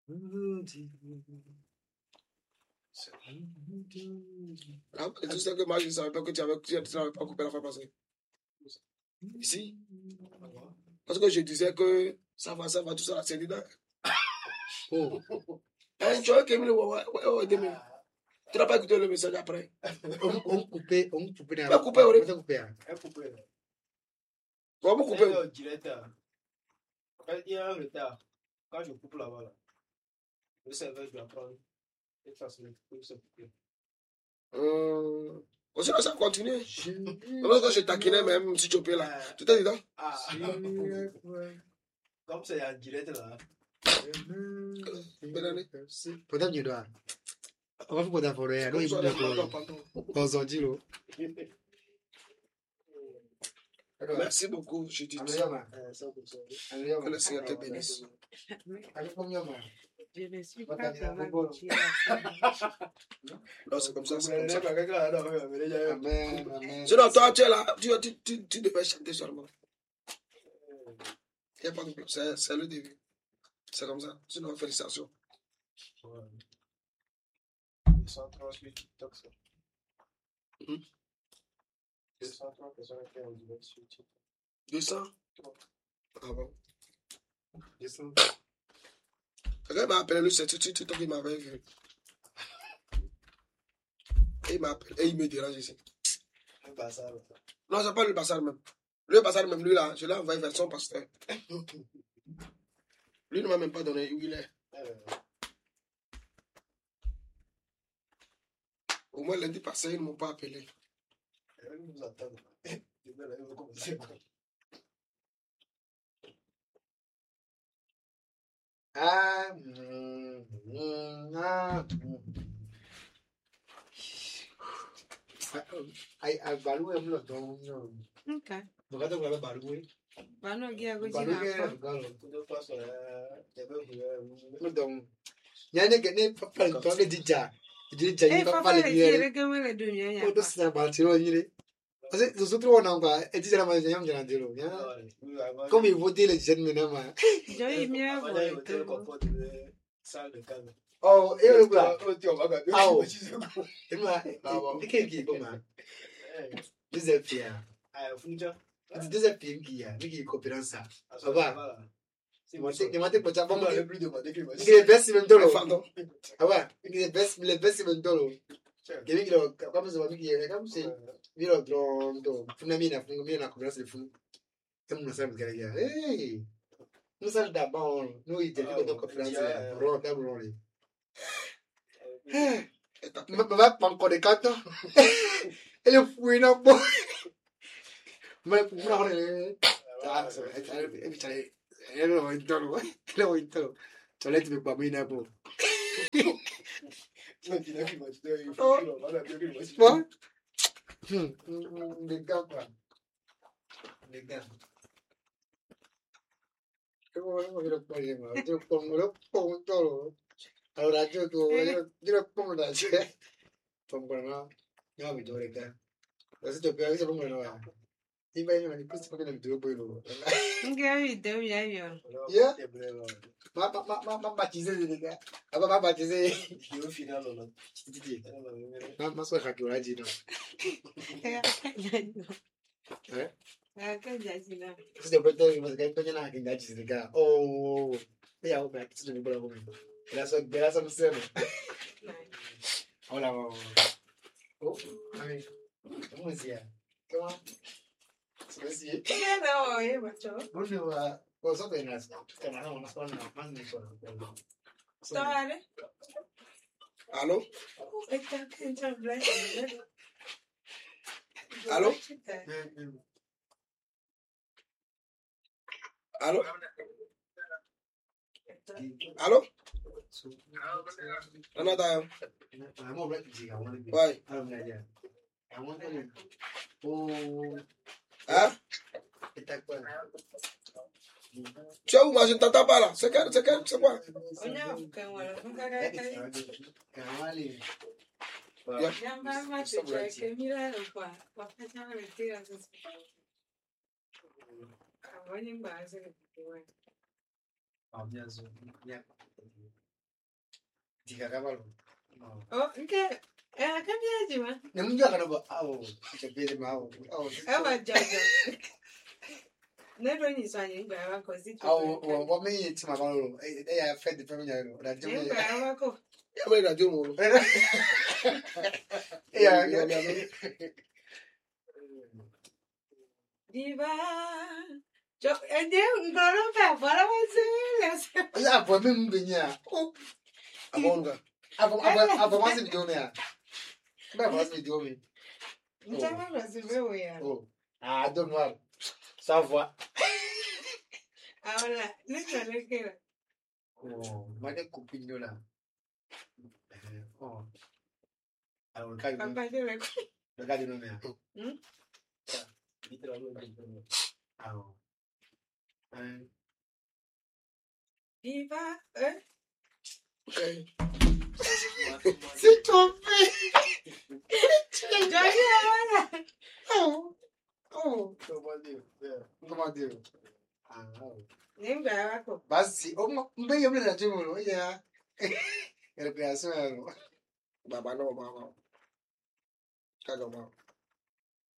Ah, et tout ça que moi, je ne savais pas que tu n'avais pas coupé la fois passée. Ici. Parce que je disais que ça va, tout ça, c'est dedans. Oh. Tu vois, Kémy, tu n'as pas écouté le message après. On coupait. On coupait. On coupait, oui. On coupait. On va couper. Il y a un retard. Quand je coupe là-bas, là, le serveur doit prendre et transmettre pour se couper. Aussi, ça continue. Même quand je taquinais, même si tu peux là, tu t'es dedans. Comme c'est en direct là. Peut-être que dois. On va vous d'abord. Non, il faut qu'on s'en dit l'eau. Merci beaucoup, je dis. Que le Seigneur te bénisse. Je ne suis pas Non, c'est comme ça, c'est comme ça. Amen. Sinon, toi, tu es là, tu devais chanter seulement. Il n'y a pas de problème, c'est le début. C'est comme ça. Sinon, félicitations. 238 TikTok, ça. 203 personnes qui ont direct sur TikTok. 200? Ah bon? 200. Quelqu'un m'a appelé le TikTok, il m'avait vu. Et il m'appelle, et il me dérange ici. Le bazar. Non, c'est pas le bazar même. Le bazar même, lui là, je l'ai envoyé vers son pasteur. Lui ne m'a même pas donné où il est. Au moins lundi passé, ils ne m'ont pas appelé. Ils nous attendent. Demain, là, ils vont commencer. I value him not down. Okay. Bogata wala value. Bano gia go Value jina. galo. Deux fois, ça, il y avait No down. Nyane gane papa tonge dija. Dija Eh, yi papa papa le le biere. dire que me le dunia ya. O do sina ba tiro yire. Parce que nosotros on anga dija na ma nyam jana dilo. Comme il votait les jeunes maintenant. Joy mi a Avant, il y a le confort de salle de calme. Oh, et le bla. Ah, Ima, ikeki koma. Deuxième pierre. Funja. Deuxième pierre qui a, qui coopérança. Ça va. C'est Il m'a dit pour ça, bon, le plus demandé que il est best même dolo. Pardon. Ah ouais, il est best même dolo. Il dit que comme ça, il est comme c'est, il est drôle. Funami na coopérança de fun. Comme nous sommes gars. Hey, nous sommes d'abord, nous il dit que notre coopérança, rond, d'abord. Va pas encore des cartes. Elle est fouine en bas. Mais pour moi, elle est intolo. Tu l'as tu pas bien bon. Quoi? Les gars quoi. Les gars. Comment on va le parler moi? Je pongo le pongo todo. Ahora yo pongo la che. Pongo no. No me dole acá. Eso te pega, eso pongo no. Imagina, ni pues porque le tuvo bueno. Nga mi do ya yo. Yeah. Ma baptisé les gars. Ah ma baptisé. Au final, on a. Ma soeur a quoi dit non. Hein? Ah, que ya jina. C'est peut-être que parce que quand il y a dit les gars. Oh. Et à ouvert c'est une bonne bonne. Là ça me sert. Hola. Oh. Ami. Comment c'est? Comment? C'est Ya no, macho. bonjour. Cosa penas? Te mando una sola, más ni solo. Tawale. Allô? Está que ya blanco. Allô? Allô? Allô? Another. Why? Hein? Tu es où, moi? Je ne t'entends pas là. C'est quoi? Onya ukenwala funga kali. Yamba mate chake mira kwa wakati ametira sasa. Awani mbaze kwa. Diga cabalo. Oh, okay. I can't hear you, man. Nem ndio kana au chapele mao. Au. Ever Jojo. Never is on you, because it's Au wa me ti mabalo. Ya fed the family no. Da jeme. Ya me radio mo. Ya. Diva. Jo, and then go on back. What I was saying, Ya po me mbenya. Oh. Abonga. Abo masi video me ya. Ba masi video me. Oh. Ah, don't worry. Ça va. Ahora, no. Oh, made copine là. Oh. Alors, quand Papa, je le regarde le mien. Ah. Diva, C'est ton fait. Oh. Oh, comment dire? Ah. Basi, mbe yomle na timu lo ya. Recreação. Baba no mama. Kaga mama.